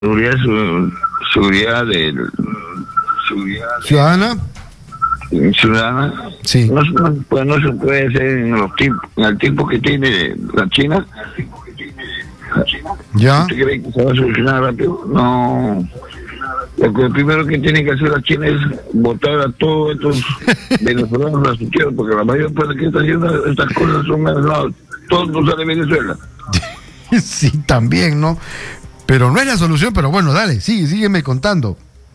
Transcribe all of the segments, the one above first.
seguridad ciudadana. Sí. No se puede hacer en el tiempo que tiene la China. ¿Ya? ¿Usted cree que se va a solucionar rápido? No. Lo que primero que tiene que hacer la China es votar a todos estos venezolanos a su tierra, porque la mayor parte que está haciendo estas cosas son venezolanos. Todos no salen de Venezuela. Sí, también, ¿no? Pero no es la solución, pero bueno, dale, sígueme contando.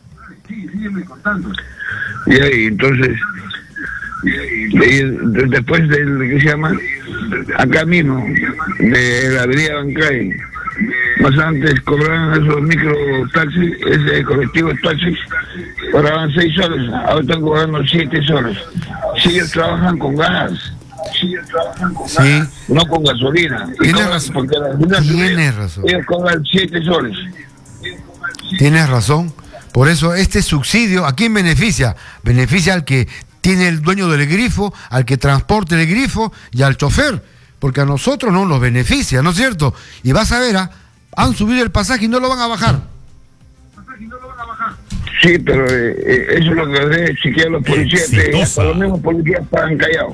Y entonces, después del que se llama, acá mismo, de la avenida Bancay, más antes cobraban esos micro taxis, ese colectivo de taxis, cobraban 6 soles, ahora están cobrando 7 soles. Si ellos trabajan con gas. Sí. No con gasolina. Tienes razón. Porque la gasolina Tienes razón. Ellos cobran 7 soles. Tienes razón. Por eso este subsidio, ¿a quién beneficia? Beneficia al que tiene el dueño del grifo, al que transporte el grifo y al chofer, porque a nosotros no nos beneficia, ¿no es cierto? Y vas a ver, han subido el pasaje y no lo van a bajar. Sí, pero eso es lo que debe chequear los policías. Hasta los mismos policías pagan callados.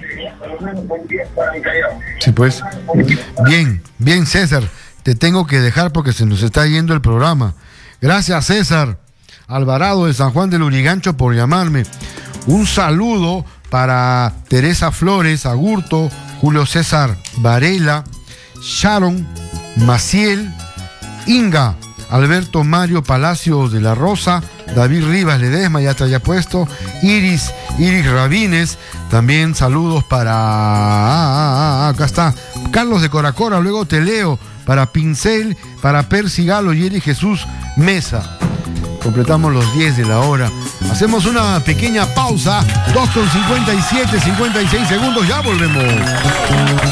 Sí, pues. Bien, César. Te tengo que dejar porque se nos está yendo el programa. Gracias, César Alvarado de San Juan del Lurigancho, por llamarme. Un saludo para Teresa Flores, Agurto, Julio César Varela, Sharon Maciel, Inga, Alberto Mario Palacios de la Rosa, David Rivas Ledesma, ya te haya puesto, Iris Rabines, también saludos para, acá está, Carlos de Coracora, luego te leo, para Pincel, para Percy Galo y Eri Jesús Mesa. Completamos los 10 de la hora. Hacemos una pequeña pausa, 2:57, 56 segundos, ya volvemos.